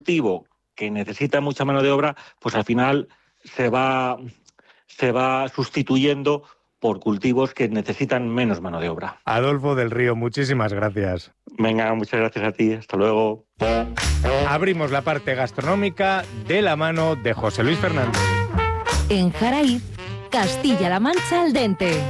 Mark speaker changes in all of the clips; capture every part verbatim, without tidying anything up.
Speaker 1: cultivo que necesita mucha mano de obra, pues al final se va, se va sustituyendo por cultivos que necesitan menos mano de obra.
Speaker 2: Adolfo del Río, muchísimas gracias.
Speaker 1: Venga, muchas gracias a ti. Hasta luego.
Speaker 2: Abrimos la parte gastronómica de la mano de José Luis Fernández.
Speaker 3: En Jaraíz, Castilla-La Mancha al dente.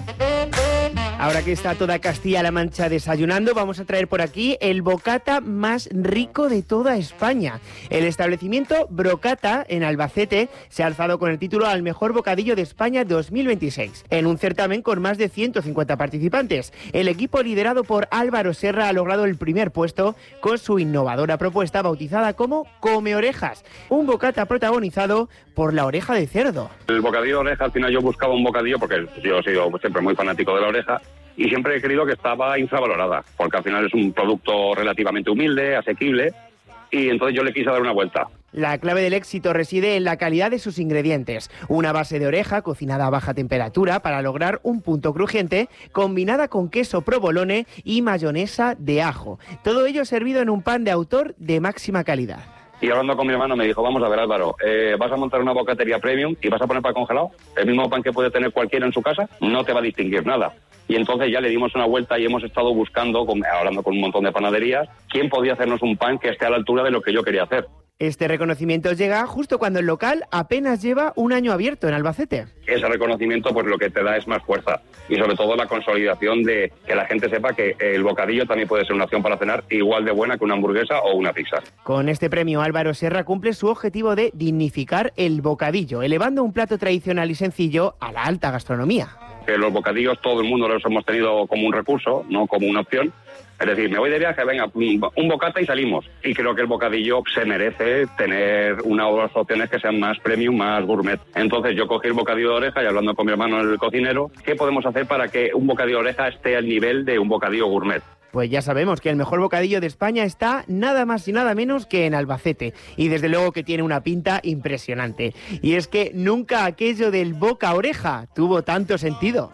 Speaker 4: Ahora que está toda Castilla-La Mancha desayunando, vamos a traer por aquí el bocata más rico de toda España. El establecimiento Brocata, en Albacete, se ha alzado con el título al mejor bocadillo de España dos mil veintiséis, en un certamen con más de ciento cincuenta participantes. El equipo liderado por Álvaro Serra ha logrado el primer puesto con su innovadora propuesta bautizada como Come Orejas, un bocata protagonizado por la oreja de cerdo.
Speaker 5: El bocadillo de oreja, al final yo buscaba un bocadillo, porque yo he sido siempre muy fanático de la oreja, y siempre he creído que estaba infravalorada, porque al final es un producto relativamente humilde, asequible, y entonces yo le quise dar una vuelta.
Speaker 4: La clave del éxito reside en la calidad de sus ingredientes. Una base de oreja cocinada a baja temperatura para lograr un punto crujiente, combinada con queso provolone y mayonesa de ajo. Todo ello servido en un pan de autor de máxima calidad.
Speaker 5: Y hablando con mi hermano me dijo, vamos a ver Álvaro, eh, vas a montar una bocatería premium y vas a poner pan congelado, el mismo pan que puede tener cualquiera en su casa, no te va a distinguir nada. Y entonces ya le dimos una vuelta y hemos estado buscando, hablando con un montón de panaderías, quién podía hacernos un pan que esté a la altura de lo que yo quería hacer.
Speaker 4: Este reconocimiento llega justo cuando el local apenas lleva un año abierto en Albacete.
Speaker 5: Ese reconocimiento pues lo que te da es más fuerza y sobre todo la consolidación de que la gente sepa que el bocadillo también puede ser una opción para cenar igual de buena que una hamburguesa o una pizza.
Speaker 4: Con este premio Álvaro Serra cumple su objetivo de dignificar el bocadillo, elevando un plato tradicional y sencillo a la alta gastronomía.
Speaker 5: Que los bocadillos todo el mundo los hemos tenido como un recurso, no como una opción. Es decir, me voy de viaje, venga, un bocata y salimos. Y creo que el bocadillo se merece tener una o dos opciones que sean más premium, más gourmet. Entonces yo cogí el bocadillo de oreja y hablando con mi hermano, el cocinero, ¿qué podemos hacer para que un bocadillo de oreja esté al nivel de un bocadillo gourmet?
Speaker 4: Pues ya sabemos que el mejor bocadillo de España está nada más y nada menos que en Albacete. Y desde luego que tiene una pinta impresionante. Y es que nunca aquello del boca-oreja tuvo tanto sentido.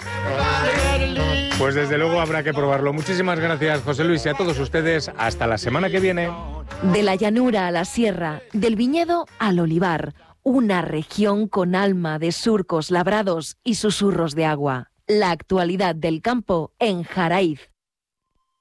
Speaker 2: Pues desde luego habrá que probarlo. Muchísimas gracias, José Luis, y a todos ustedes. Hasta la semana que viene.
Speaker 3: De la llanura a la sierra, del viñedo al olivar, una región con alma de surcos labrados y susurros de agua. La actualidad del campo en Jaraíz.